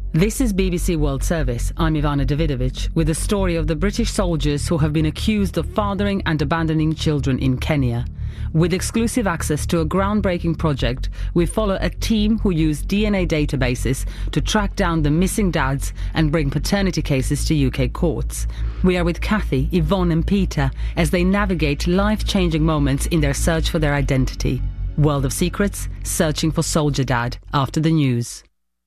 This is BBC World Service. I'm Ivana Davidovich with the story of the British soldiers who have been accused of fathering and abandoning children in Kenya. With exclusive access to a groundbreaking project, we follow a team who use DNA databases to track down the missing dads and bring paternity cases to UK courts. We are with Kathy, Yvonne and Peter as they navigate life-changing moments in their search for their identity. World of Secrets, searching for Soldier Dad after the news.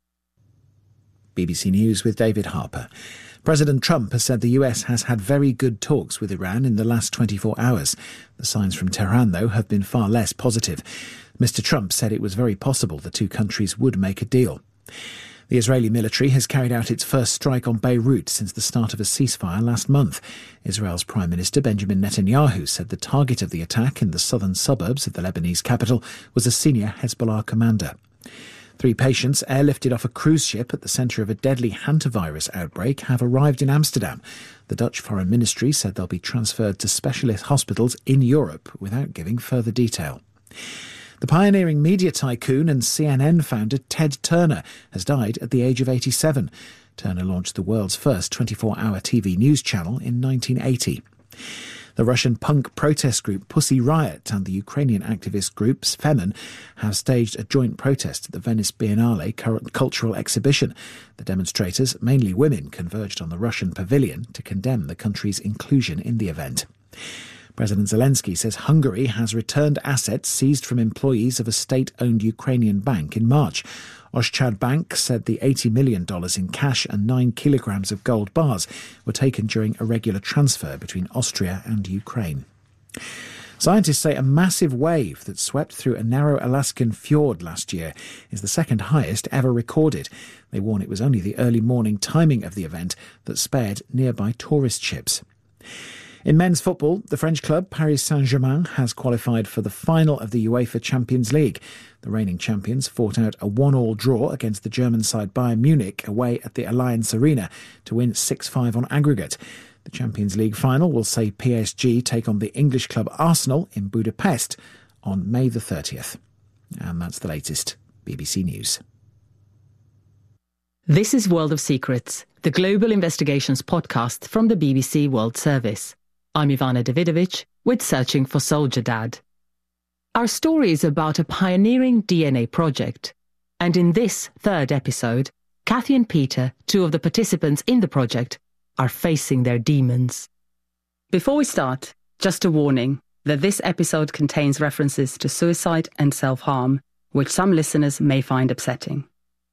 BBC News with David Harper. President Trump has said the US has had very good talks with Iran in the last 24 hours. The signs from Tehran, though, have been far less positive. Mr. Trump said it was very possible the two countries would make a deal. The Israeli military has carried out its first strike on Beirut since the start of a ceasefire last month. Israel's Prime Minister Benjamin Netanyahu said the target of the attack in the southern suburbs of the Lebanese capital was a senior Hezbollah commander. 3 patients airlifted off a cruise ship at the centre of a deadly hantavirus outbreak have arrived in Amsterdam. The Dutch Foreign Ministry said they'll be transferred to specialist hospitals in Europe without giving further detail. The pioneering media tycoon and CNN founder Ted Turner has died at the age of 87. Turner launched the world's first 24-hour TV news channel in 1980. The Russian punk protest group Pussy Riot and the Ukrainian activist group Femen have staged a joint protest at the Venice Biennale cultural exhibition. The demonstrators, mainly women, converged on the Russian pavilion to condemn the country's inclusion in the event. President Zelensky says Hungary has returned assets seized from employees of a state-owned Ukrainian bank in March. Oschad Bank said the $80 million in cash and 9 kilograms of gold bars were taken during a regular transfer between Austria and Ukraine. Scientists say a massive wave that swept through a narrow Alaskan fjord last year is the second highest ever recorded. They warn it was only the early morning timing of the event that spared nearby tourist ships. In men's football, the French club Paris Saint-Germain has qualified for the final of the UEFA Champions League. The reigning champions fought out a 1-1 draw against the German side Bayern Munich away at the Allianz Arena to win 6-5 on aggregate. The Champions League final will see PSG take on the English club Arsenal in Budapest on May the 30th. And that's the latest. BBC News. This is World of Secrets, the global investigations podcast from the BBC World Service. I'm Ivana Davidovich with Searching for Soldier Dad. Our story is about a pioneering DNA project. And in this third episode, Kathy and Peter, 2 of the participants in the project, are facing their demons. Before we start, just a warning that this episode contains references to suicide and self-harm, which some listeners may find upsetting.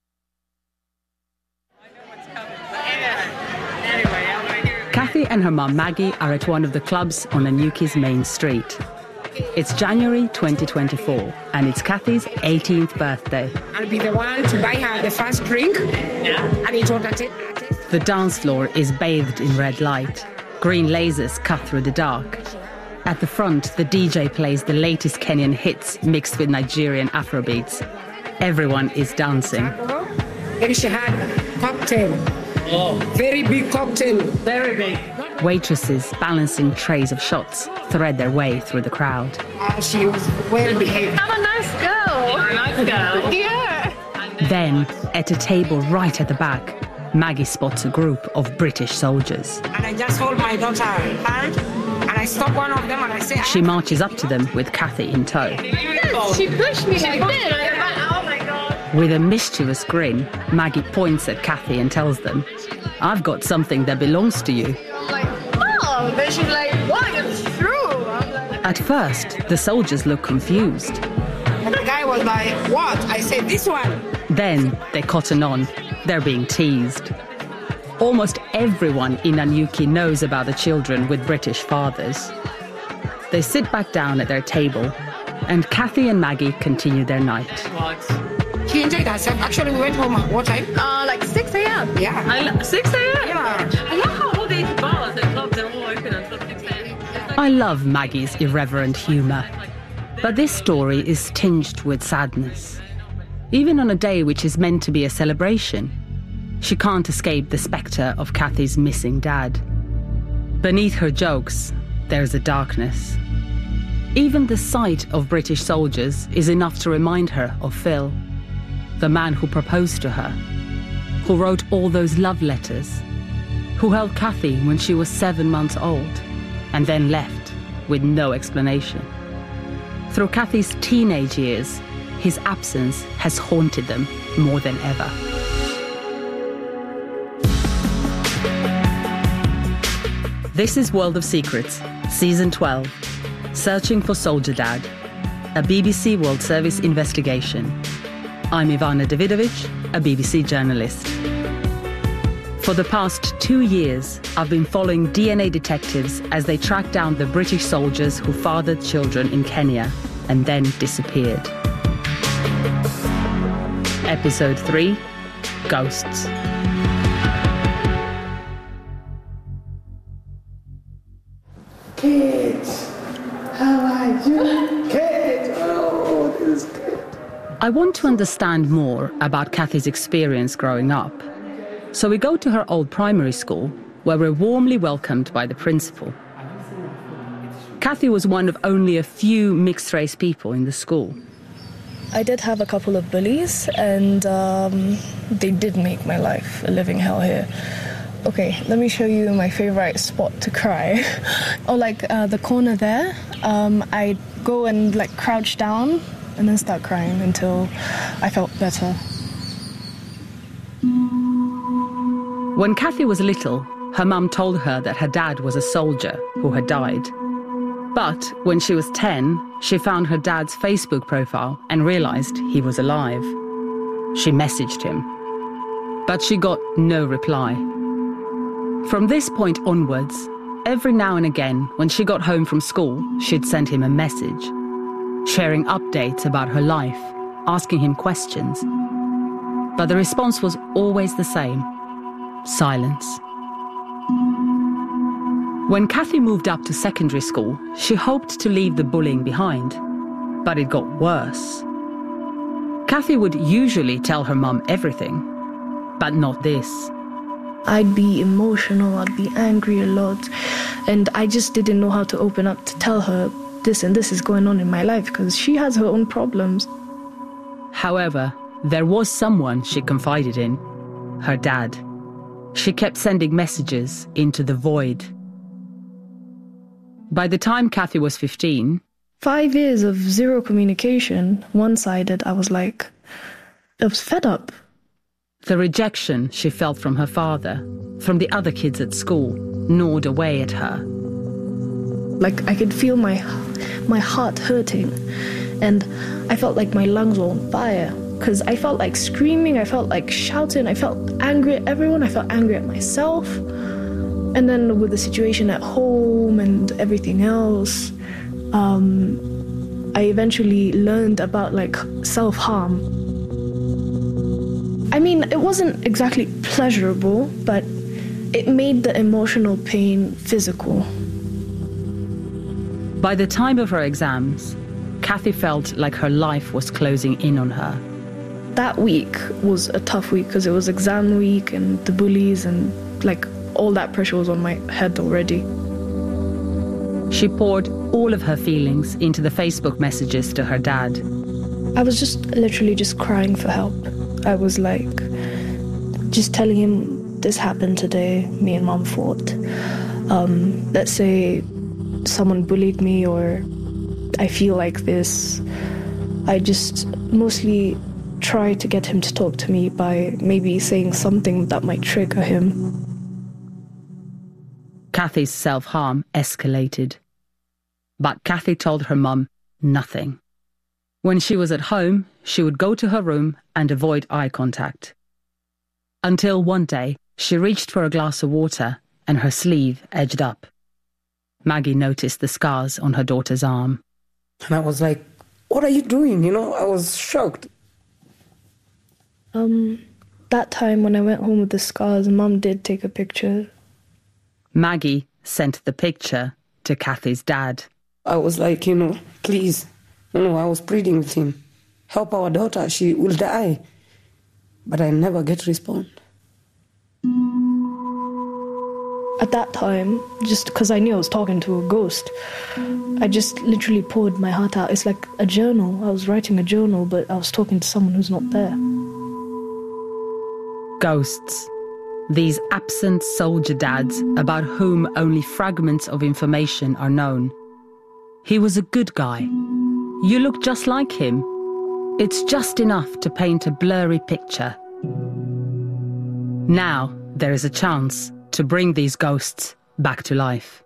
Kathy and her mum Maggie are at one of the clubs on Nanyuki's main street. It's January 2024 and it's Kathy's 18th birthday. I'll be the one to buy her the first drink. And it was The dance floor is bathed in red light. Green lasers cut through the dark. At the front, the DJ plays the latest Kenyan hits mixed with Nigerian Afrobeats. Everyone is dancing. And she had cocktail. Oh. Very big cocktail. Very big. Waitresses balancing trays of shots thread their way through the crowd. She was well behaved. I'm a nice girl. You're a nice girl. Yeah. Then, at a table right at the back, Maggie spots a group of British soldiers. And I just hold my daughter hand and I stop one of them and I say... She marches up to them with Kathy in tow. Yes, she pushed me like this. Oh my God. With a mischievous grin, Maggie points at Kathy and tells them, "I've got something that belongs to you." I'm like, Mom. Then she's like, what? It's true. I'm like... At first, the soldiers look confused. And the guy was like, what? I said, this one. Then they cotton on. They're being teased. Almost everyone in Nanyuki knows about the children with British fathers. They sit back down at their table, and Kathy and Maggie continue their night. She enjoyed herself. Actually, we went home at what time? Like 6 a.m. Yeah. 6 a.m.? Yeah. I love how all these bars and clubs are all open until 6 a.m. I love Maggie's irreverent humour. But this story is tinged with sadness. Even on a day which is meant to be a celebration, she can't escape the spectre of Kathy's missing dad. Beneath her jokes, there's a darkness. Even the sight of British soldiers is enough to remind her of Phil, the man who proposed to her. who wrote all those love letters, who held Kathy when she was 7 months old and then left with no explanation. Through Kathy's teenage years, his absence has haunted them more than ever. This is World of Secrets, Season 12, Searching for Soldier Dad, a BBC World Service investigation. I'm Ivana Davidovich, a BBC journalist. For the past 2 years, I've been following DNA detectives as they track down the British soldiers who fathered children in Kenya and then disappeared. Episode 3, Ghosts. Kids, how are you? Kids, oh, this is good. I want to understand more about Kathy's experience growing up. So we go to her old primary school, where we're warmly welcomed by the principal. Kathy was one of only a few mixed-race people in the school. I did have a couple of bullies, and they did make my life a living hell here. Okay, let me show you my favorite spot to cry. The corner there. I'd go and crouch down and then start crying until I felt better. When Kathy was little, her mum told her that her dad was a soldier who had died. But when she was 10, she found her dad's Facebook profile and realised he was alive. She messaged him, but she got no reply. From this point onwards, every now and again, when she got home from school, she'd send him a message, sharing updates about her life, asking him questions. But the response was always the same: silence. When Kathy moved up to secondary school, she hoped to leave the bullying behind, but it got worse. Kathy would usually tell her mum everything, but not this. I'd be emotional, I'd be angry a lot, and I just didn't know how to open up to tell her this and this is going on in my life because she has her own problems. However, there was someone she confided in: her dad. She kept sending messages into the void. By the time Kathy was 15... 5 years of zero communication, one-sided, I was fed up. The rejection she felt from her father, from the other kids at school, gnawed away at her. I could feel my heart hurting, and I felt like my lungs were on fire. Because I felt like screaming, I felt like shouting, I felt angry at everyone, I felt angry at myself. And then with the situation at home and everything else, I eventually learned about self-harm. I mean, it wasn't exactly pleasurable, but it made the emotional pain physical. By the time of her exams, Kathy felt like her life was closing in on her. That week was a tough week because it was exam week and the bullies and all that pressure was on my head already. She poured all of her feelings into the Facebook messages to her dad. I was literally just crying for help. I was just telling him, this happened today, me and Mom fought. Let's say someone bullied me or I feel like this. I just mostly try to get him to talk to me by maybe saying something that might trigger him. Kathy's self-harm escalated. But Kathy told her mum nothing. When she was at home, she would go to her room and avoid eye contact. Until one day, she reached for a glass of water and her sleeve edged up. Maggie noticed the scars on her daughter's arm. And I was like, what are you doing? I was shocked. That time when I went home with the scars, Mum did take a picture. Maggie sent the picture to Kathy's dad. I was like, please, I was pleading with him. Help our daughter, she will die. But I never get a response. At that time, just because I knew I was talking to a ghost, I just literally poured my heart out. It's like a journal. I was writing a journal, but I was talking to someone who's not there. Ghosts. These absent soldier dads about whom only fragments of information are known. He was a good guy. You look just like him. It's just enough to paint a blurry picture. Now there is a chance to bring these ghosts back to life.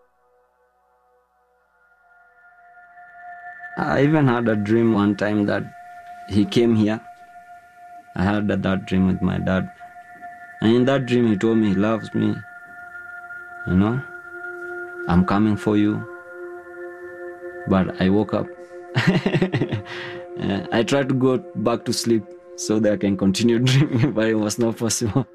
I even had a dream one time that he came here. I had that dream with my dad. And in that dream he told me he loves me. You know, I'm coming for you. But I woke up. I tried to go back to sleep so that I can continue dreaming, but it was not possible.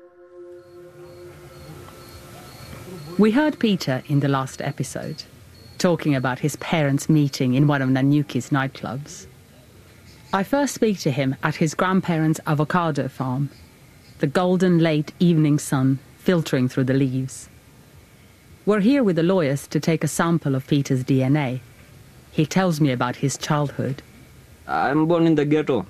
We heard Peter in the last episode, talking about his parents' meeting in one of Nanyuki's nightclubs. I first speak to him at his grandparents' avocado farm, the golden late evening sun filtering through the leaves. We're here with the lawyers to take a sample of Peter's DNA. He tells me about his childhood. I'm born in the ghetto.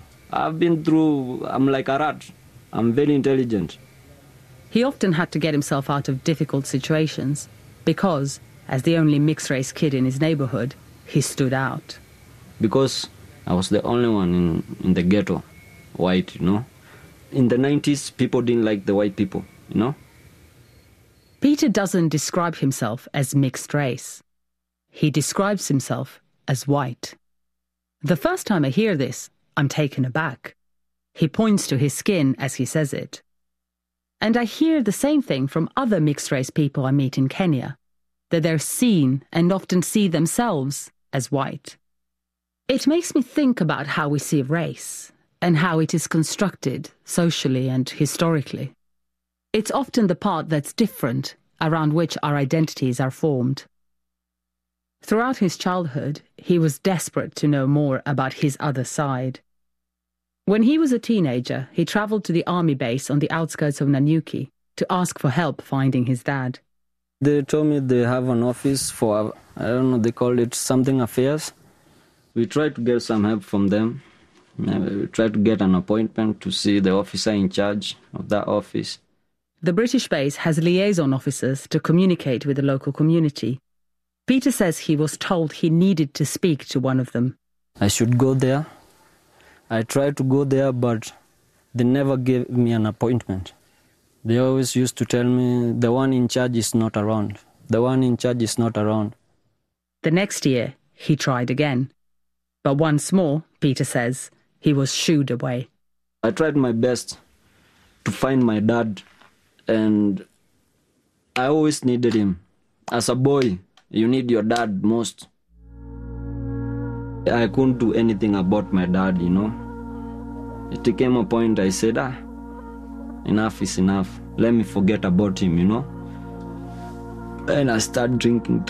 I'm like a rat. I'm very intelligent. He often had to get himself out of difficult situations because, as the only mixed-race kid in his neighborhood, he stood out. Because I was the only one in the ghetto, white, you know. In the 90s, people didn't like the white people, you know. Peter doesn't describe himself as mixed race. He describes himself as white. The first time I hear this, I'm taken aback. He points to his skin as he says it. And I hear the same thing from other mixed-race people I meet in Kenya, that they're seen and often see themselves as white. It makes me think about how we see race and how it is constructed socially and historically. It's often the part that's different around which our identities are formed. Throughout his childhood, he was desperate to know more about his other side. When he was a teenager, he travelled to the army base on the outskirts of Nanyuki to ask for help finding his dad. They told me they have an office for, I don't know, they call it something affairs. We tried to get some help from them. We tried to get an appointment to see the officer in charge of that office. The British base has liaison officers to communicate with the local community. Peter says he was told he needed to speak to one of them. I should go there. I tried to go there, but they never gave me an appointment. They always used to tell me, the one in charge is not around. The one in charge is not around. The next year, he tried again. But once more, Peter says, he was shooed away. I tried my best to find my dad, and I always needed him. As a boy, you need your dad most. I couldn't do anything about my dad, you know. It came a point I said, enough is enough. Let me forget about him, you know. And I started drinking.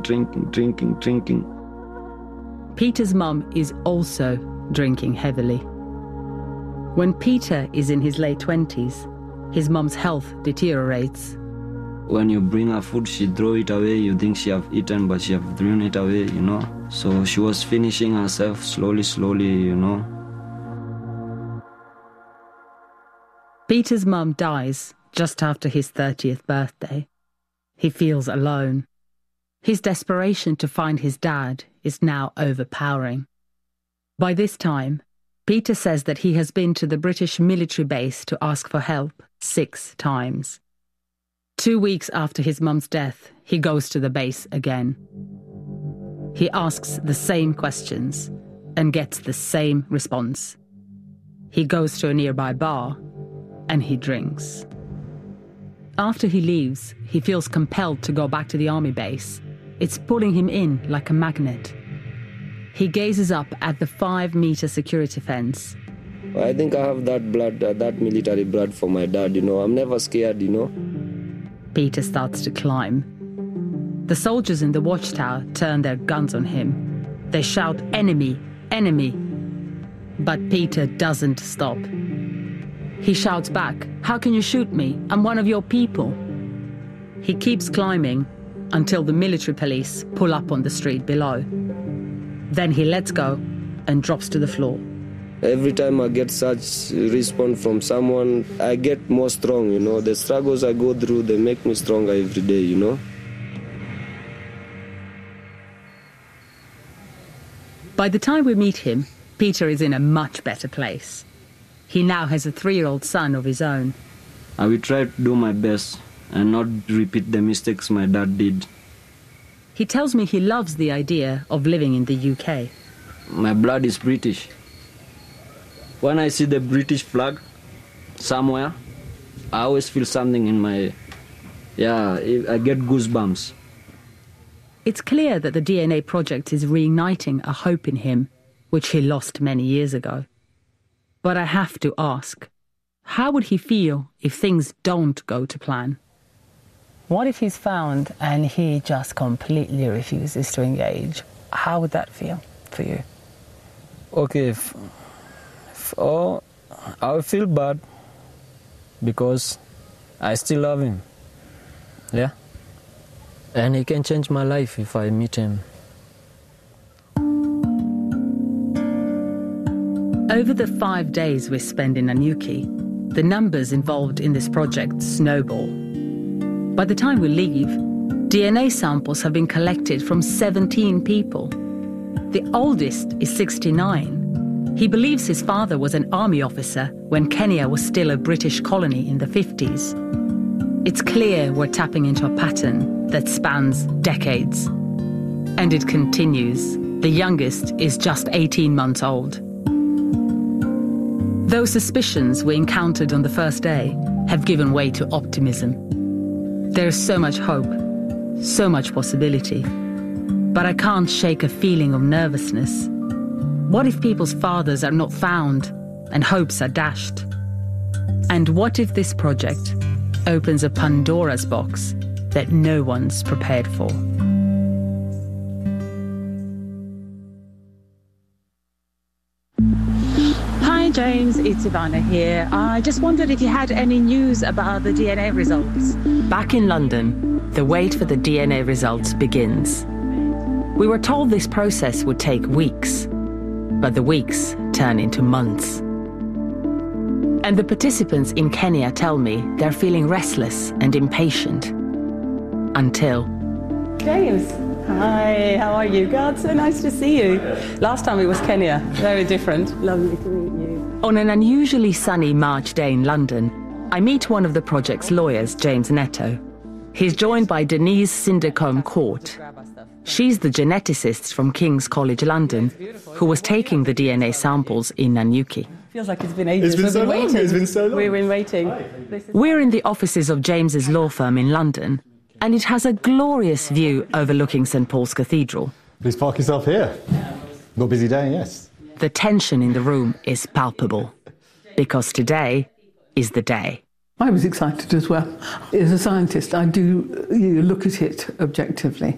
Peter's mum is also drinking heavily. When Peter is in his late 20s, his mum's health deteriorates. When you bring her food, she throw it away. You think she have eaten, but she have thrown it away, you know. So she was finishing herself slowly, you know. Peter's mum dies just after his 30th birthday. He feels alone. His desperation to find his dad is now overpowering. By this time, Peter says that he has been to the British military base to ask for help 6 times. 2 weeks after his mum's death, he goes to the base again. He asks the same questions and gets the same response. He goes to a nearby bar and he drinks. After he leaves, he feels compelled to go back to the army base. It's pulling him in like a magnet. He gazes up at the 5-meter security fence. I think I have that blood, that military blood for my dad, you know. I'm never scared, you know. Peter starts to climb. The soldiers in the watchtower turn their guns on him. They shout, "Enemy! Enemy!" But Peter doesn't stop. He shouts back, "How can you shoot me? I'm one of your people." He keeps climbing until the military police pull up on the street below. Then he lets go and drops to the floor. Every time I get such response from someone, I get more strong, The struggles I go through, they make me stronger every day, By the time we meet him, Peter is in a much better place. He now has a 3-year-old son of his own. I will try to do my best and not repeat the mistakes my dad did. He tells me he loves the idea of living in the UK. My blood is British. When I see the British flag somewhere, I always feel something in my... I get goosebumps. It's clear that the DNA project is reigniting a hope in him, which he lost many years ago. But I have to ask, how would he feel if things don't go to plan? What if he's found and he just completely refuses to engage? How would that feel for you? Okay, I would feel bad because I still love him. Yeah. And he can change my life if I meet him. Over the 5 days we spend in Nanyuki, the numbers involved in this project snowball. By the time we leave, DNA samples have been collected from 17 people. The oldest is 69. He believes his father was an army officer when Kenya was still a British colony in the 50s. It's clear we're tapping into a pattern that spans decades. And it continues. The youngest is just 18 months old. Those suspicions we encountered on the first day have given way to optimism. There's so much hope, so much possibility. But I can't shake a feeling of nervousness. What if people's fathers are not found and hopes are dashed? And what if this project opens a Pandora's box that no one's prepared for? Hi James, it's Ivana here. I just wondered if you had any news about the DNA results. Back in London, the wait for the DNA results begins. We were told this process would take weeks, but the weeks turn into months. And the participants in Kenya tell me they're feeling restless and impatient. Until... James, hi, how are you? God, so nice to see you. Last time it was Kenya, very different. Lovely to meet you. On an unusually sunny March day in London, I meet one of the project's lawyers, James Netto. He's joined by Denise Sindercombe-Court. She's the geneticist from King's College London who was taking the DNA samples in Nanyuki. Feels like it's been ages. It's been so long. We've been waiting. We're in the offices of James's law firm in London, and it has a glorious view overlooking St Paul's Cathedral. Please park yourself here. Got a busy day, yes. The tension in the room is palpable, because today is the day. I was excited as well. As a scientist, I do look at it objectively.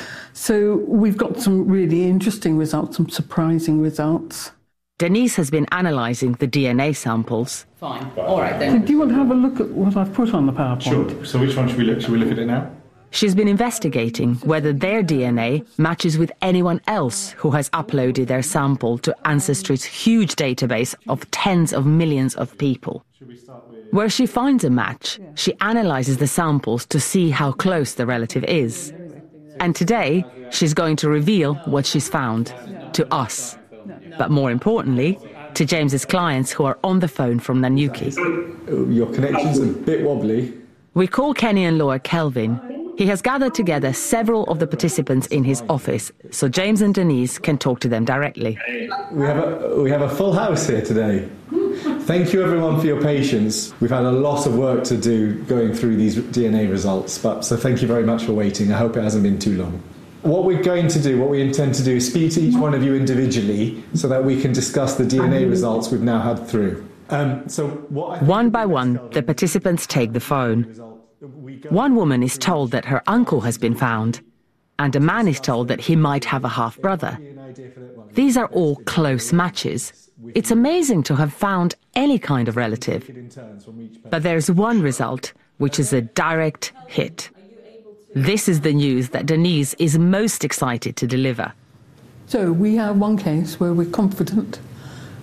So we've got some really interesting results, some surprising results. Denise has been analysing the DNA samples. Fine. All right, then. So do you want to have a look at what I've put on the PowerPoint? Sure. So which one should we look? Should we look at it now? She's been investigating whether their DNA matches with anyone else who has uploaded their sample to Ancestry's huge database of tens of millions of people. Where she finds a match, she analyses the samples to see how close the relative is. And today, she's going to reveal what she's found to us. But more importantly, to James's clients who are on the phone from Nanyuki. Your connection's a bit wobbly. We call Kenyan lawyer Kelvin. He has gathered together several of the participants in his office so James and Denise can talk to them directly. We have a full house here today. Thank you everyone for your patience. We've had a lot of work to do going through these DNA results, so thank you very much for waiting. I hope it hasn't been too long. What we intend to do is speak to each one of you individually so that we can discuss the DNA results we've now had through. One by one, the participants take the phone. One woman is told that her uncle has been found, and a man is told that he might have a half-brother. These are all close matches. It's amazing to have found any kind of relative. But there's one result, which is a direct hit. This is the news that Denise is most excited to deliver. So we have one case where we're confident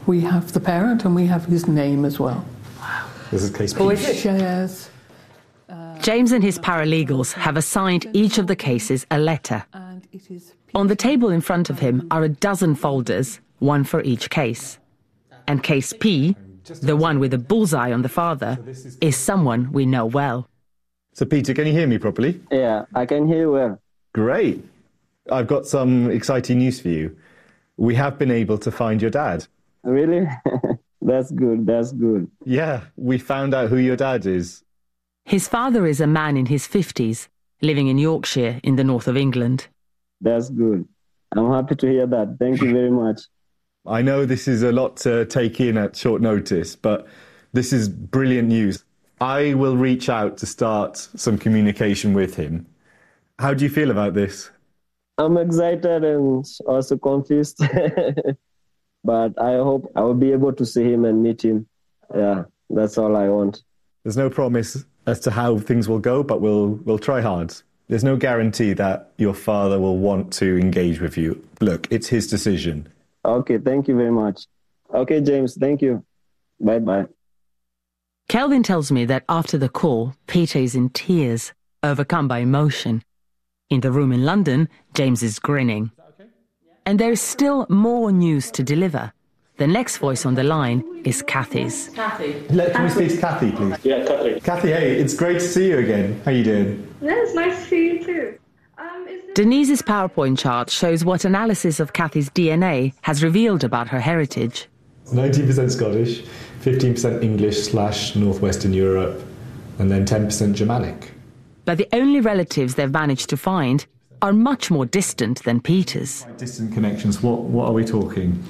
We have the parent and we have his name as well. This is case He P. shares. James and his paralegals have assigned each of the cases a letter. On the table in front of him are a dozen folders, one for each case. And case P, the one with the bullseye on the father, is someone we know well. So, Peter, can you hear me properly? Yeah, I can hear you well. Great. I've got some exciting news for you. We have been able to find your dad. Really? That's good, that's good. Yeah, we found out who your dad is. His father is a man in his 50s, living in Yorkshire in the north of England. That's good. I'm happy to hear that. Thank you very much. I know this is a lot to take in at short notice, but this is brilliant news. I will reach out to start some communication with him. How do you feel about this? I'm excited and also confused. But I hope I will be able to see him and meet him. Yeah, that's all I want. There's no promise as to how things will go, but we'll try hard. There's no guarantee that your father will want to engage with you. Look, it's his decision. Okay, thank you very much. Okay, James, thank you. Bye-bye. Kelvin tells me that after the call, Peter is in tears, overcome by emotion. In the room in London, James is grinning. And there is still more news to deliver. The next voice on the line is Kathy's. Can we speak to Kathy, please? Yeah, Kathy. Kathy, hey, it's great to see you again. How you doing? Yeah, it's nice to see you too. Denise's PowerPoint chart shows what analysis of Kathy's DNA has revealed about her heritage. 19% Scottish, 15% English/Northwestern Europe, and then 10% Germanic. But the only relatives they've managed to find are much more distant than Peter's. Distant connections, what are we talking?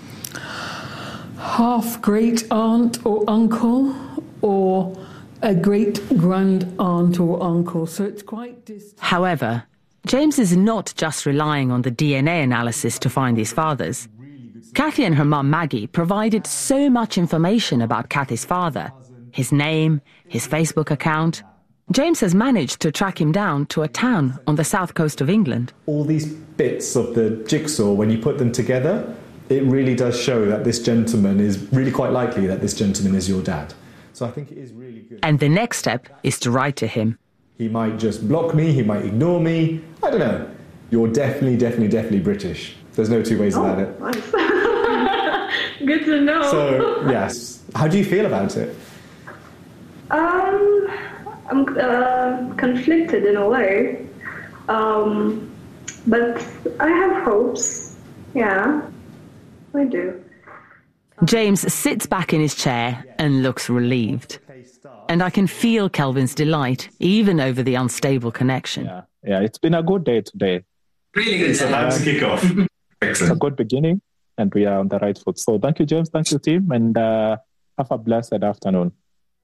Half great aunt or uncle, or a great grand aunt or uncle, so it's quite distant. However, James is not just relying on the DNA analysis to find his fathers. Kathy and her mum Maggie provided so much information about Kathy's father, his name, his Facebook account. James has managed to track him down to a town on the south coast of England. All these bits of the jigsaw, when you put them together, it really does show that this gentleman is really quite likely that this gentleman is your dad. So I think it is really good. And the next step is to write to him. He might just block me, he might ignore me. I don't know. You're definitely British. There's no two ways about it. Nice. Good to know. So, yes. How do you feel about it? I'm conflicted in a way. But I have hopes. Yeah, I do. James sits back in his chair and looks relieved. And I can feel Kelvin's delight, even over the unstable connection. Yeah, it's been a good day today. Really good. So that was a kick-off. It's a good beginning, and we are on the right foot. So thank you, James. Thank you, team, and have a blessed afternoon.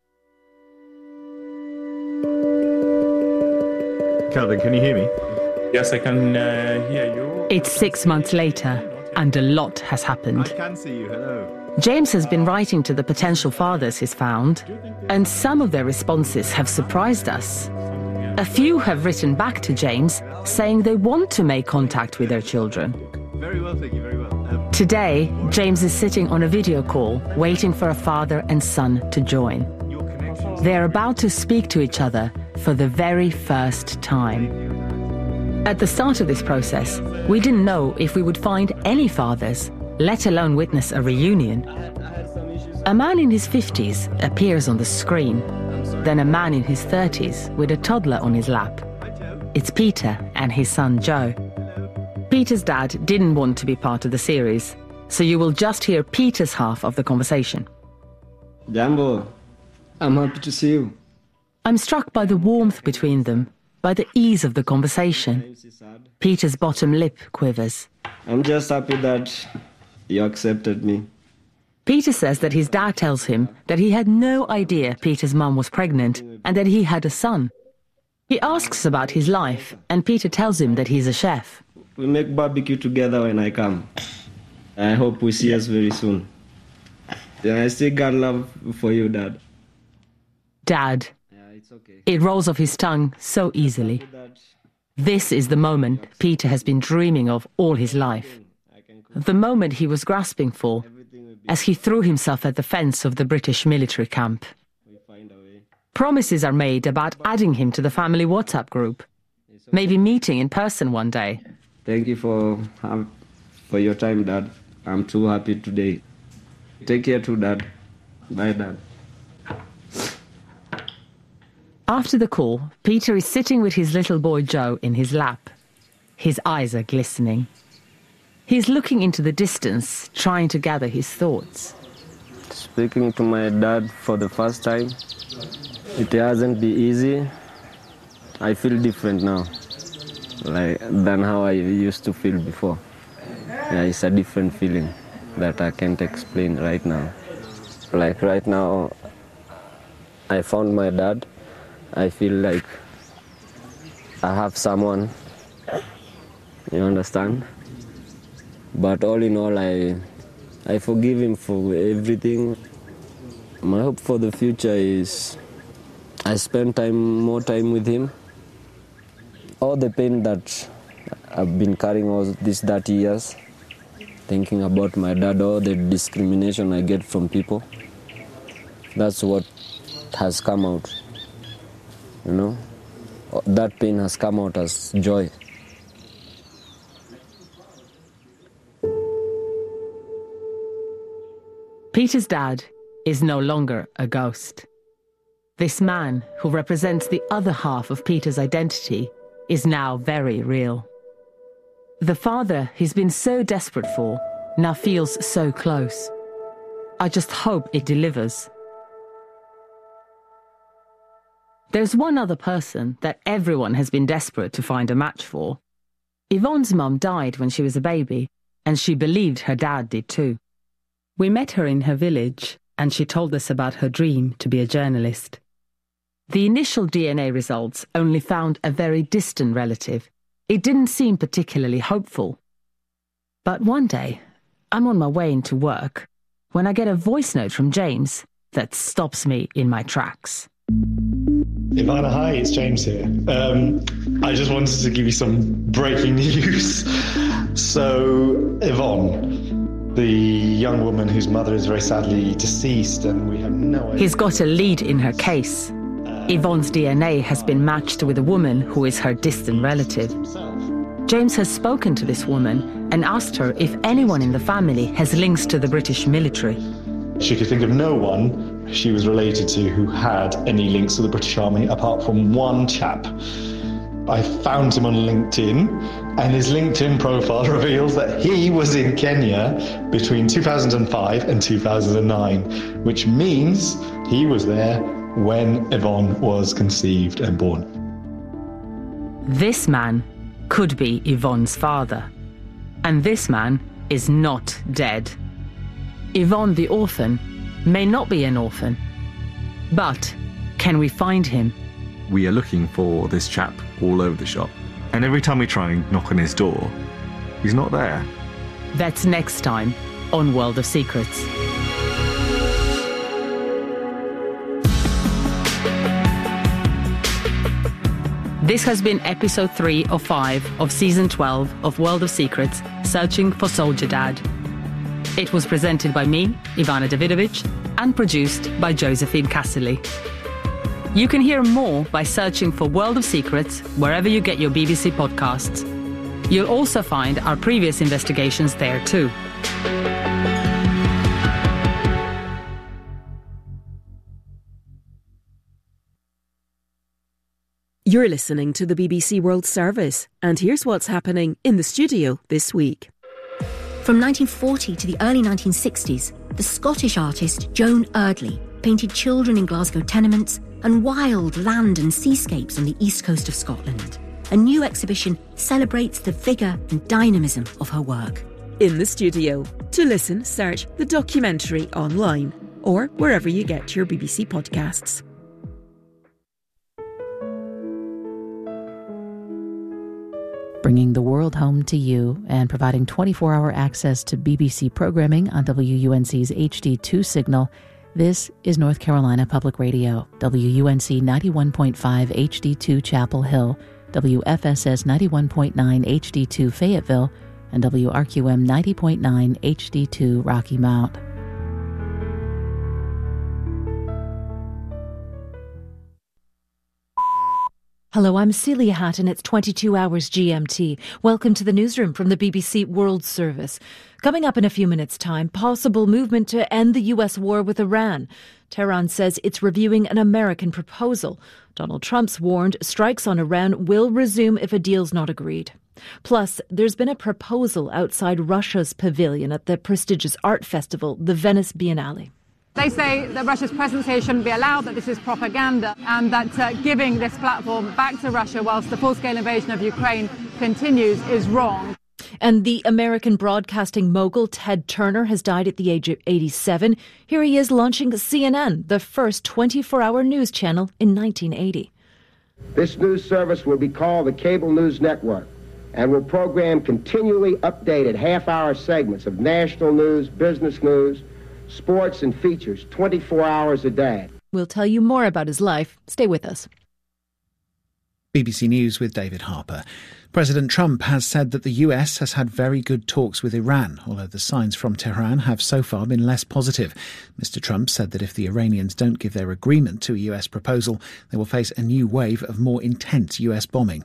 Kelvin, can you hear me? Yes, I can hear you. It's 6 months later, and a lot has happened. I can see you. Hello. James has been writing to the potential fathers he's found, and some of their responses have surprised us. A few have written back to James, saying they want to make contact with their children. Very well, thank you, very well. Today, James is sitting on a video call, waiting for a father and son to join. They're about to speak to each other for the very first time. At the start of this process, we didn't know if we would find any fathers, let alone witness a reunion. A man in his 50s appears on the screen, then a man in his 30s with a toddler on his lap. It's Peter and his son Joe. Peter's dad didn't want to be part of the series, so you will just hear Peter's half of the conversation. Jambo, I'm happy to see you. I'm struck by the warmth between them, by the ease of the conversation. Peter's bottom lip quivers. I'm just happy that you accepted me. Peter says that his dad tells him that he had no idea Peter's mum was pregnant and that he had a son. He asks about his life, and Peter tells him that he's a chef. We make barbecue together when I come. I hope we see us very soon. Yeah, I still got love for you, Dad. Dad. Yeah, it's okay. It rolls off his tongue so easily. This is the moment Peter has been dreaming of all his life. The moment he was grasping for as he threw himself at the fence of the British military camp. Promises are made about adding him to the family WhatsApp group, maybe meeting in person one day. Thank you for your time, Dad. I'm too happy today. Take care too, Dad. Bye, Dad. After the call, Peter is sitting with his little boy Joe in his lap. His eyes are glistening. He's looking into the distance, trying to gather his thoughts. Speaking to my dad for the first time, it hasn't been easy. I feel different now, than how I used to feel before. Yeah, it's a different feeling that I can't explain right now. Like right now, I found my dad. I feel like I have someone, you understand? But all in all, I forgive him for everything. My hope for the future is I spend more time with him. All the pain that I've been carrying all these 30 years, thinking about my dad, all the discrimination I get from people, that's what has come out, you know? That pain has come out as joy. Peter's dad is no longer a ghost. This man, who represents the other half of Peter's identity, is now very real. The father he's been so desperate for now feels so close. I just hope it delivers. There's one other person that everyone has been desperate to find a match for. Yvonne's mum died when she was a baby, and she believed her dad did too. We met her in her village, and she told us about her dream to be a journalist. The initial DNA results only found a very distant relative. It didn't seem particularly hopeful. But one day, I'm on my way into work when I get a voice note from James that stops me in my tracks. Ivana, hi, it's James here. I just wanted to give you some breaking news. So, Yvonne, the young woman whose mother is very sadly deceased, and we have no idea. He's got a lead in her case. Yvonne's DNA has been matched with a woman who is her distant relative. James has spoken to this woman and asked her if anyone in the family has links to the British military. She could think of no one she was related to who had any links to the British Army apart from one chap. I found him on LinkedIn, and his LinkedIn profile reveals that he was in Kenya between 2005 and 2009, which means he was there when Yvonne was conceived and born. This man could be Yvonne's father. And this man is not dead. Yvonne the orphan may not be an orphan. But can we find him? We are looking for this chap all over the shop. And every time we try and knock on his door, he's not there. That's next time on World of Secrets. This has been episode 3 of 5 of season 12 of World of Secrets, Searching for Soldier Dad. It was presented by me, Ivana Davidovich, and produced by Josephine Cassidy. You can hear more by searching for World of Secrets wherever you get your BBC podcasts. You'll also find our previous investigations there too. You're listening to the BBC World Service, and here's what's happening in the studio this week. From 1940 to the early 1960s, the Scottish artist Joan Erdley painted children in Glasgow tenements and wild land and seascapes on the east coast of Scotland. A new exhibition celebrates the vigour and dynamism of her work. In the studio. To listen, search The Documentary online or wherever you get your BBC podcasts. Bringing the world home to you and providing 24-hour access to BBC programming on WUNC's HD2 signal, this is North Carolina Public Radio, WUNC 91.5 HD2 Chapel Hill, WFSS 91.9 HD2 Fayetteville, and WRQM 90.9 HD2 Rocky Mount. Hello, I'm Celia Hatton. It's 22 hours GMT. Welcome to the newsroom from the BBC World Service. Coming up in a few minutes' time, possible movement to end the US war with Iran. Tehran says it's reviewing an American proposal. Donald Trump's warned strikes on Iran will resume if a deal's not agreed. Plus, there's been a proposal outside Russia's pavilion at the prestigious art festival, the Venice Biennale. They say that Russia's presence here shouldn't be allowed, that this is propaganda, and that giving this platform back to Russia whilst the full-scale invasion of Ukraine continues is wrong. And the American broadcasting mogul Ted Turner has died at the age of 87. Here he is launching CNN, the first 24-hour news channel in 1980. This news service will be called the Cable News Network and will program continually updated half-hour segments of national news, business news, sports and features 24 hours a day. We'll tell you more about his life. Stay with us. BBC News with David Harper. President Trump has said that the US has had very good talks with Iran, although the signs from Tehran have so far been less positive. Mr. Trump said that if the Iranians don't give their agreement to a US proposal, they will face a new wave of more intense US bombing.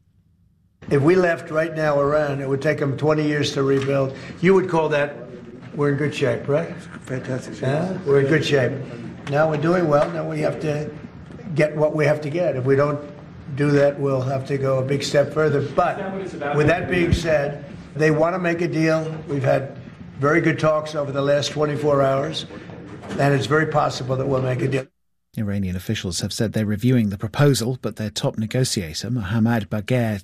If we left right now Iran, it would take them 20 years to rebuild. You would call that we're in good shape, right? Fantastic. We're in good shape. Now we're doing well. Now we have to get what we have to get. If we don't do that, we'll have to go a big step further. But with that being said, they want to make a deal. We've had very good talks over the last 24 hours, and it's very possible that we'll make a deal. Iranian officials have said they're reviewing the proposal, but their top negotiator, Mohammad Bagher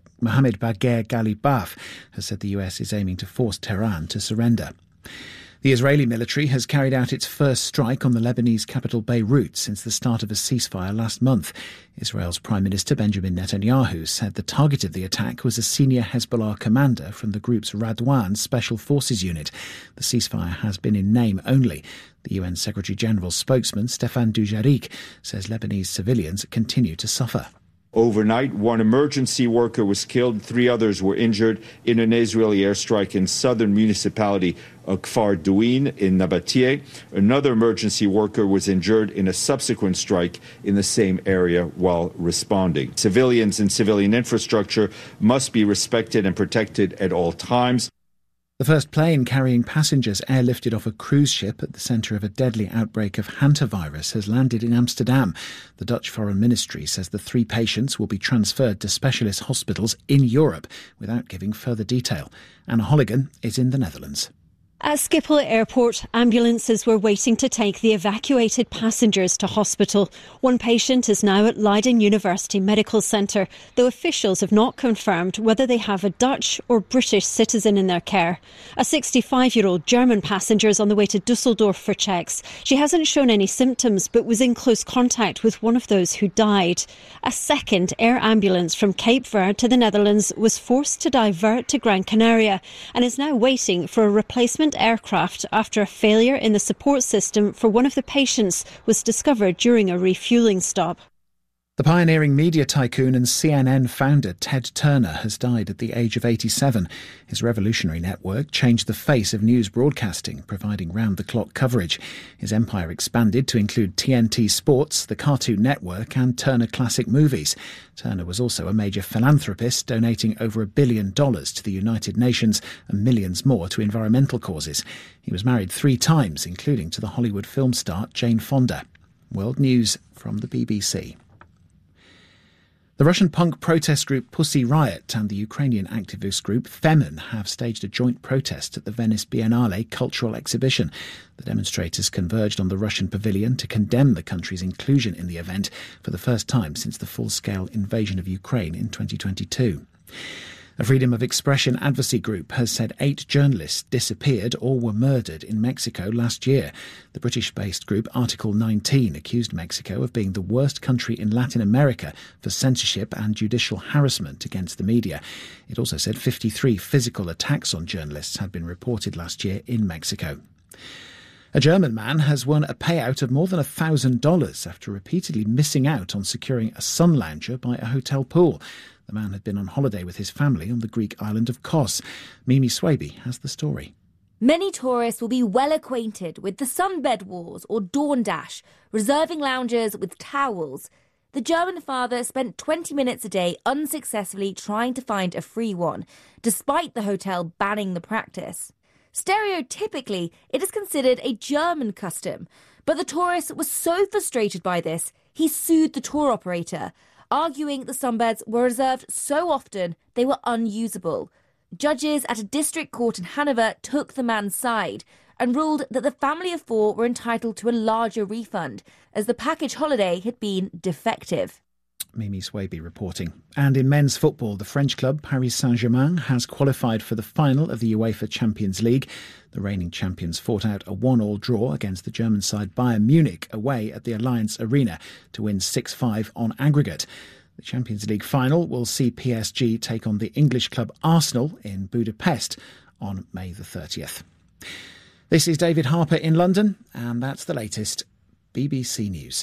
Ghalibaf, has said the US is aiming to force Tehran to surrender. The Israeli military has carried out its first strike on the Lebanese capital Beirut since the start of a ceasefire last month. Israel's Prime Minister Benjamin Netanyahu said the target of the attack was a senior Hezbollah commander from the group's Radwan Special Forces unit. The ceasefire has been in name only. The UN Secretary-General's spokesman, Stefan Dujarric, says Lebanese civilians continue to suffer. Overnight, one emergency worker was killed, 3 others were injured in an Israeli airstrike in southern municipality of Kfar Douin in Nabatea. Another emergency worker was injured in a subsequent strike in the same area while responding. Civilians and civilian infrastructure must be respected and protected at all times. The first plane carrying passengers airlifted off a cruise ship at the centre of a deadly outbreak of hantavirus has landed in Amsterdam. The Dutch Foreign Ministry says the 3 patients will be transferred to specialist hospitals in Europe without giving further detail. Anna Holligan is in the Netherlands. At Schiphol Airport, ambulances were waiting to take the evacuated passengers to hospital. One patient is now at Leiden University Medical Centre, though officials have not confirmed whether they have a Dutch or British citizen in their care. A 65-year-old German passenger is on the way to Dusseldorf for checks. She hasn't shown any symptoms but was in close contact with one of those who died. A second air ambulance from Cape Verde to the Netherlands was forced to divert to Gran Canaria and is now waiting for a replacement aircraft after a failure in the support system for one of the patients was discovered during a refuelling stop. The pioneering media tycoon and CNN founder Ted Turner has died at the age of 87. His revolutionary network changed the face of news broadcasting, providing round-the-clock coverage. His empire expanded to include TNT Sports, the Cartoon Network and Turner Classic Movies. Turner was also a major philanthropist, donating over $1 billion to the United Nations and millions more to environmental causes. He was married 3 times, including to the Hollywood film star Jane Fonda. World News from the BBC. The Russian punk protest group Pussy Riot and the Ukrainian activist group Femen have staged a joint protest at the Venice Biennale cultural exhibition. The demonstrators converged on the Russian pavilion to condemn the country's inclusion in the event for the first time since the full-scale invasion of Ukraine in 2022. A freedom of expression advocacy group has said 8 journalists disappeared or were murdered in Mexico last year. The British-based group Article 19 accused Mexico of being the worst country in Latin America for censorship and judicial harassment against the media. It also said 53 physical attacks on journalists had been reported last year in Mexico. A German man has won a payout of more than $1,000 after repeatedly missing out on securing a sun lounger by a hotel pool. The man had been on holiday with his family on the Greek island of Kos. Mimi Swaby has the story. Many tourists will be well acquainted with the sunbed wars or dawn dash, reserving lounges with towels. The German father spent 20 minutes a day unsuccessfully trying to find a free one, despite the hotel banning the practice. Stereotypically, it is considered a German custom, but the tourist was so frustrated by this, he sued the tour operator, arguing the sunbeds were reserved so often they were unusable. Judges at a district court in Hanover took the man's side and ruled that the family of four were entitled to a larger refund, as the package holiday had been defective. Mimi Swaby reporting. And in men's football, the French club Paris Saint-Germain has qualified for the final of the UEFA Champions League. The reigning champions fought out a 1-1 draw against the German side Bayern Munich away at the Allianz Arena to win 6-5 on aggregate. The Champions League final will see PSG take on the English club Arsenal in Budapest on May the 30th. This is David Harper in London, and that's the latest BBC News.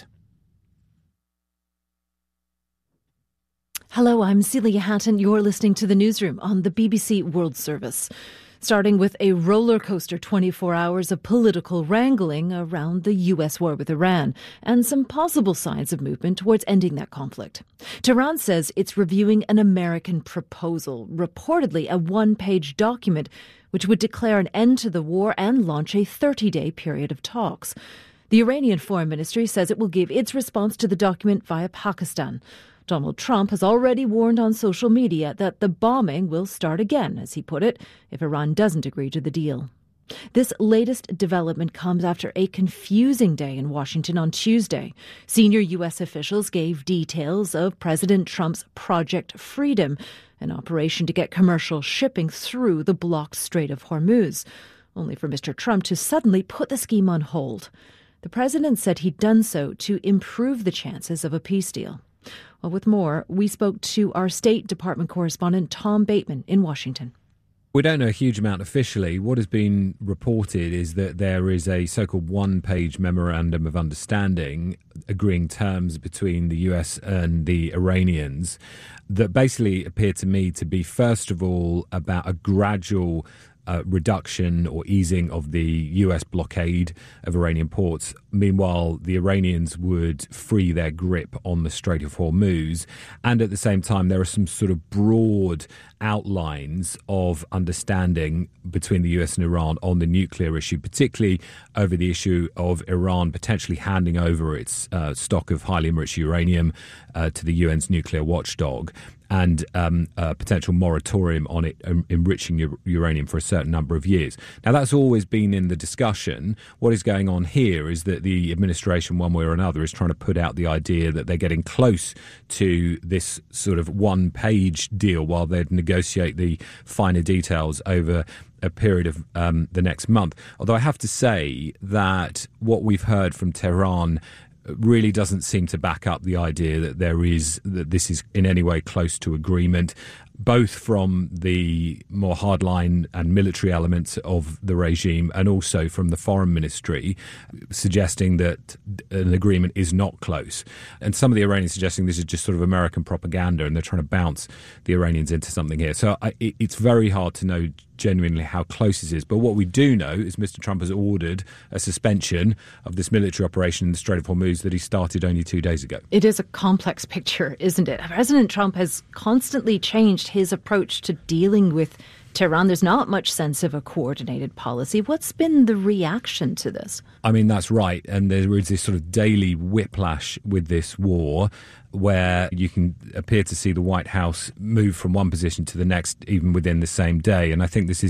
Hello, I'm Celia Hatton. You're listening to the Newsroom on the BBC World Service. Starting with a roller coaster 24 hours of political wrangling around the US war with Iran and some possible signs of movement towards ending that conflict. Tehran says it's reviewing an American proposal, reportedly a one-page document which would declare an end to the war and launch a 30-day period of talks. The Iranian Foreign Ministry says it will give its response to the document via Pakistan. Donald Trump has already warned on social media that the bombing will start again, as he put it, if Iran doesn't agree to the deal. This latest development comes after a confusing day in Washington on Tuesday. Senior U.S. officials gave details of President Trump's Project Freedom, an operation to get commercial shipping through the blocked Strait of Hormuz, only for Mr. Trump to suddenly put the scheme on hold. The president said he'd done so to improve the chances of a peace deal. Well, with more, we spoke to our State Department correspondent Tom Bateman in Washington. We don't know a huge amount officially. What has been reported is that there is a so-called one-page memorandum of understanding agreeing terms between the US and the Iranians that basically appear to me to be, first of all, about a gradual reduction or easing of the US blockade of Iranian ports. Meanwhile, the Iranians would free their grip on the Strait of Hormuz. And at the same time, there are some sort of broad outlines of understanding between the US and Iran on the nuclear issue, particularly over the issue of Iran potentially handing over its stock of highly enriched uranium to the UN's nuclear watchdog, and a potential moratorium on it enriching uranium for a certain number of years. Now, that's always been in the discussion. What is going on here is that the administration, one way or another, is trying to put out the idea that they're getting close to this sort of one-page deal while they negotiate the finer details over a period of the next month. Although I have to say that what we've heard from Tehran really doesn't seem to back up the idea that this is in any way close to agreement, both from the more hardline and military elements of the regime and also from the foreign ministry, suggesting that an agreement is not close. And some of the Iranians suggesting this is just sort of American propaganda and they're trying to bounce the Iranians into something here. So it's very hard to know genuinely how close this is. But what we do know is Mr. Trump has ordered a suspension of this military operation in the Strait of Hormuz that he started only 2 days ago. It is a complex picture, isn't it? President Trump has constantly changed his approach to dealing with Tehran. There's not much sense of a coordinated policy. What's been the reaction to this? I mean, that's right. And there is this sort of daily whiplash with this war where you can appear to see the White House move from one position to the next, even within the same day. And I think this is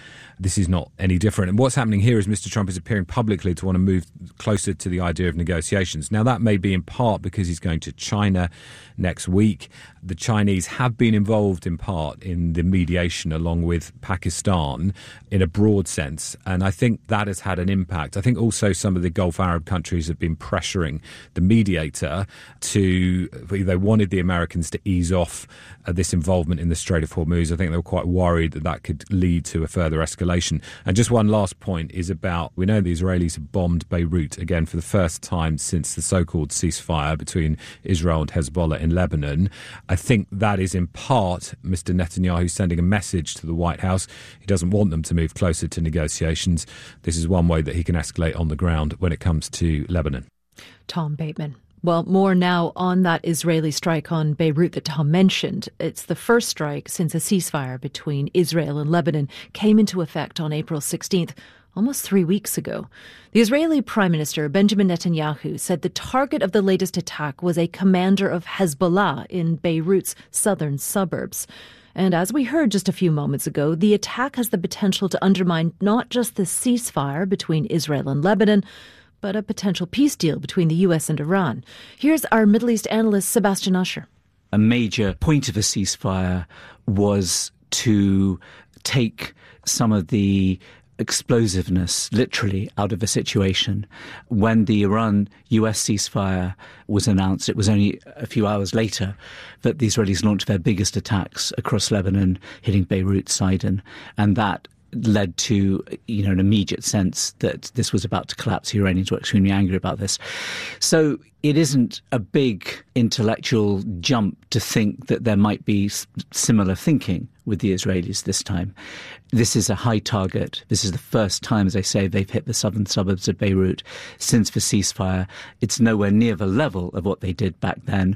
not any different. And what's happening here is Mr. Trump is appearing publicly to want to move closer to the idea of negotiations. Now, that may be in part because he's going to China next week. The Chinese have been involved in part in the mediation along with Pakistan in a broad sense. And I think that has had an impact. I think also some of the Gulf Arab countries have been pressuring the mediator to they wanted the Americans to ease off this involvement in the Strait of Hormuz. I think they were quite worried that could lead to a further escalation. And just one last point is about, we know the Israelis have bombed Beirut again for the first time since the so-called ceasefire between Israel and Hezbollah in Lebanon. I think that is in part Mr. Netanyahu sending a message to the White House. He doesn't want them to move closer to negotiations. This is one way that he can escalate on the ground when it comes to Lebanon. Tom Bateman. Well, more now on that Israeli strike on Beirut that Tom mentioned. It's the first strike since a ceasefire between Israel and Lebanon came into effect on April 16th, almost 3 weeks ago. The Israeli Prime Minister Benjamin Netanyahu said the target of the latest attack was a commander of Hezbollah in Beirut's southern suburbs. And as we heard just a few moments ago, the attack has the potential to undermine not just the ceasefire between Israel and Lebanon, but a potential peace deal between the US and Iran. Here's our Middle East analyst, Sebastian Usher. A major point of a ceasefire was to take some of the explosiveness, literally, out of a situation. When the Iran-US ceasefire was announced, it was only a few hours later that the Israelis launched their biggest attacks across Lebanon, hitting Beirut, Sidon, and that led to, an immediate sense that this was about to collapse. The Iranians were extremely angry about this. So it isn't a big intellectual jump to think that there might be similar thinking with the Israelis this time. This is a high target. This is the first time, as I say, they've hit the southern suburbs of Beirut since the ceasefire. It's nowhere near the level of what they did back then,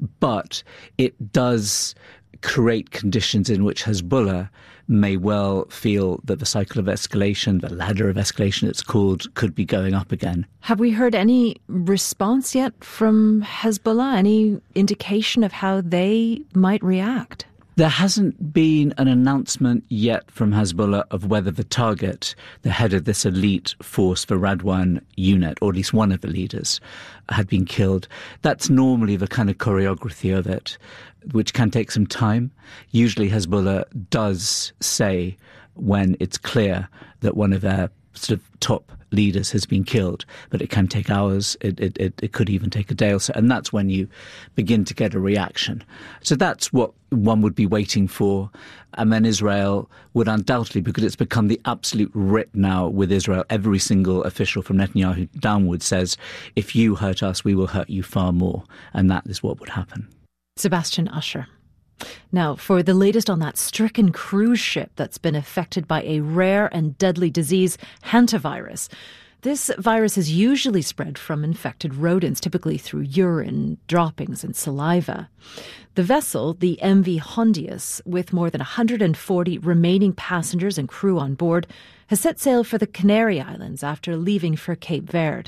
but it does create conditions in which Hezbollah may well feel that the cycle of escalation, the ladder of escalation it's called, could be going up again. Have we heard any response yet from Hezbollah? Any indication of how they might react? There hasn't been an announcement yet from Hezbollah of whether the target, the head of this elite force, the Radwan unit, or at least one of the leaders, had been killed. That's normally the kind of choreography of it, which can take some time. Usually Hezbollah does say when it's clear that one of their sort of top leaders has been killed, but it can take hours, it could even take a day or so, and that's when you begin to get a reaction. So that's what one would be waiting for, and then Israel would undoubtedly, because it's become the absolute writ now with Israel, every single official from Netanyahu downward says, if you hurt us, we will hurt you far more, and that is what would happen. Sebastian Usher. Now, for the latest on that stricken cruise ship that's been affected by a rare and deadly disease, hantavirus. This virus is usually spread from infected rodents, typically through urine, droppings and saliva. The vessel, the MV Hondius, with more than 140 remaining passengers and crew on board, has set sail for the Canary Islands after leaving Cape Verde.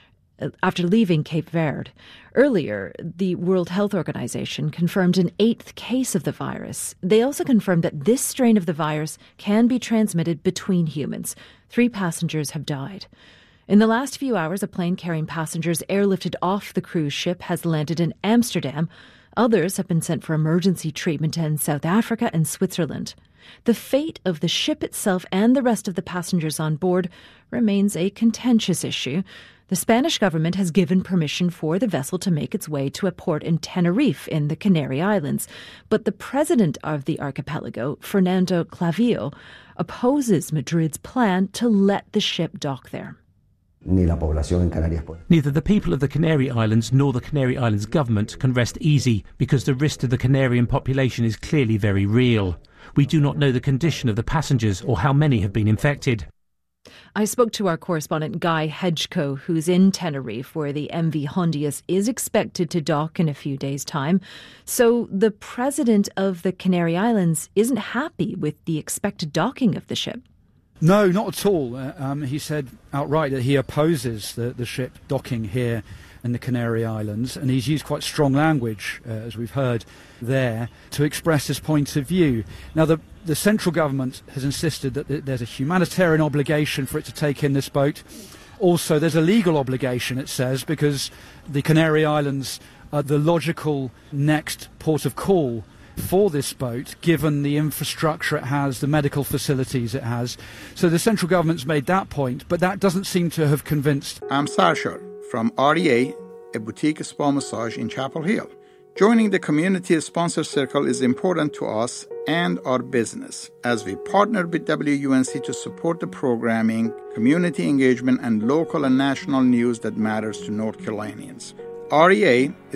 Earlier, the World Health Organization confirmed an 8th case of the virus. They also confirmed that this strain of the virus can be transmitted between humans. 3 passengers have died. In the last few hours, a plane carrying passengers airlifted off the cruise ship has landed in Amsterdam. Others have been sent for emergency treatment in South Africa and Switzerland. The fate of the ship itself and the rest of the passengers on board remains a contentious issue. The Spanish government has given permission for the vessel to make its way to a port in Tenerife in the Canary Islands. But the president of the archipelago, Fernando Clavijo, opposes Madrid's plan to let the ship dock there. Neither the people of the Canary Islands nor the Canary Islands government can rest easy because the risk to the Canarian population is clearly very real. We do not know the condition of the passengers or how many have been infected. I spoke to our correspondent Guy Hedgecoe, who's in Tenerife, where the MV Hondius is expected to dock in a few days' time. So the president of the Canary Islands isn't happy with the expected docking of the ship. No, not at all. He said outright that he opposes the ship docking here in the Canary Islands, and he's used quite strong language, as we've heard there, to express his point of view. Now, the central government has insisted that there's a humanitarian obligation for it to take in this boat. Also, there's a legal obligation, it says, because the Canary Islands are the logical next port of call for this boat, given the infrastructure it has, the medical facilities it has. So the central government's made that point, but that doesn't seem to have convinced. I'm Sarshar from REA, a boutique spa massage in Chapel Hill. Joining the Community Sponsor Circle is important to us and our business as we partner with WUNC to support the programming, community engagement, and local and national news that matters to North Carolinians. REA